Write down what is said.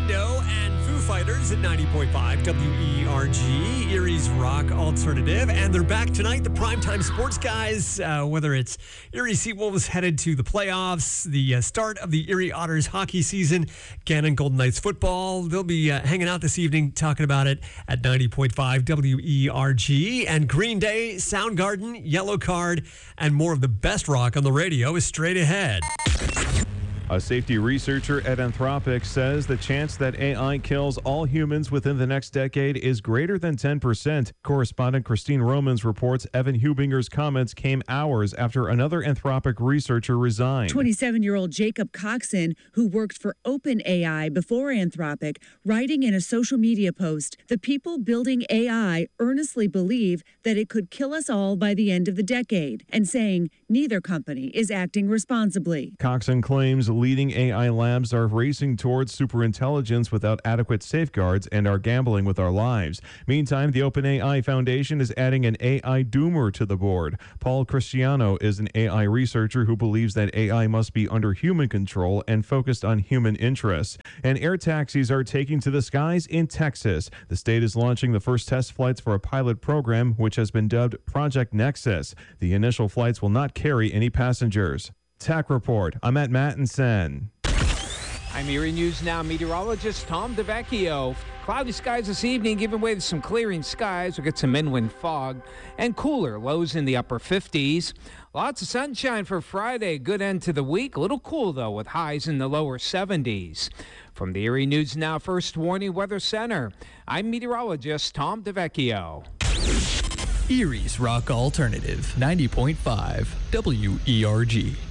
Window and Foo Fighters at 90.5 WERG, Erie's Rock Alternative. And they're back tonight, the primetime sports guys, whether it's Erie Seawolves headed to the playoffs, the start of the Erie Otters hockey season, Gannon Golden Knights football. They'll be hanging out this evening talking about it at 90.5 WERG. And Green Day, Soundgarden, Yellow Card, and more of the best rock on the radio is straight ahead. A safety researcher at Anthropic says the chance that AI kills all humans within the next decade is greater than 10%. Correspondent Christine Romans reports Evan Hubinger's comments came hours after another Anthropic researcher resigned. 27-year-old Jacob Coxon, who worked for OpenAI before Anthropic, writing in a social media post, "The people building AI earnestly believe that it could kill us all by the end of the decade," and saying neither company is acting responsibly. Coxon claims leading AI labs are racing towards superintelligence without adequate safeguards and are gambling with our lives. Meantime, the OpenAI Foundation is adding an AI doomer to the board. Paul Cristiano is an AI researcher who believes that AI must be under human control and focused on human interests. And air taxis are taking to the skies in Texas. The state is launching the first test flights for a pilot program, which has been dubbed Project Nexus. The initial flights will not carry any passengers. Tech Report. I'm at Mattinson. I'm Erie News Now meteorologist Tom DeVecchio. Cloudy skies this evening, giving way to some clearing skies. We'll get some inland fog and cooler lows in the upper 50s. Lots of sunshine for Friday. Good end to the week. A little cool, though, with highs in the lower 70s. From the Erie News Now First Warning Weather Center, I'm meteorologist Tom DeVecchio. Erie's Rock Alternative, 90.5 WERG.